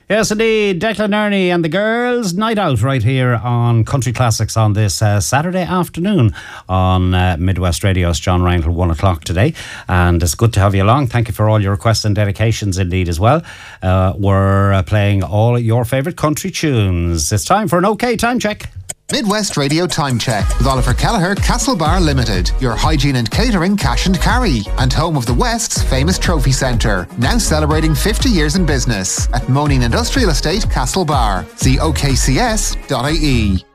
Yes, indeed. Declan Ernie and the Girls Night Out right here on Country Classics on this Saturday afternoon on Midwest Radio's John Rangel, 1 o'clock today. And it's good to have you along. Thank you for all your requests and dedications indeed as well. We're playing all your favourite country tunes. It's time for an OK Time Check. Midwest Radio Time Check with Oliver Kelleher, Castlebar Limited, your hygiene and catering cash and carry, and home of the West's famous trophy centre, now celebrating 50 years in business at Moaning Industrial Estate, Castlebar. See okcs.ie.